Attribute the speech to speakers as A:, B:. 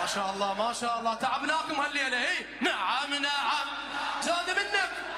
A: ما شاء الله ما شاء الله، تعبناكم هالليلة. نعم نعم، زاد منك.